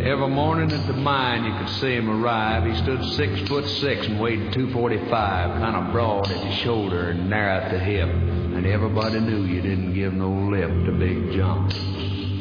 Every morning at the mine you could see him arrive. He stood 6'6" and weighed 245, kind of broad at the shoulder and narrow at the hip. And everybody knew you didn't give no lip to Big John.